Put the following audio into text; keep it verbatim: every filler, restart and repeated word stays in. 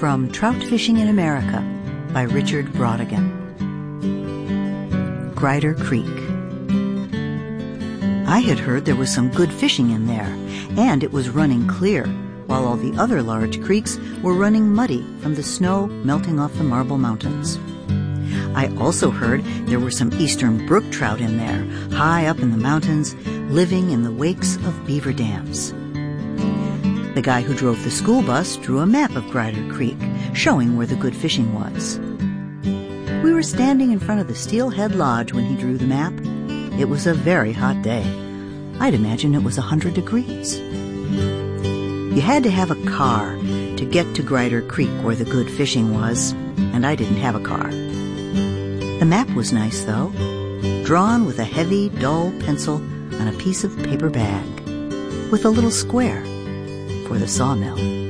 From Trout Fishing in America by Richard Brautigan. Grider Creek. I had heard there was some good fishing in there, and it was running clear, while all the other large creeks were running muddy from the snow melting off the Marble Mountains. I also heard there were some eastern brook trout in there, high up in the mountains, living in the wakes of beaver dams. The guy who drove the school bus drew a map of Grider Creek, showing where the good fishing was. We were standing in front of the Steelhead Lodge when he drew the map. It was a very hot day. I'd imagine it was a hundred degrees. You had to have a car to get to Grider Creek where the good fishing was, and I didn't have a car. The map was nice, though, drawn with a heavy, dull pencil on a piece of paper bag, with a little square for the sawmill.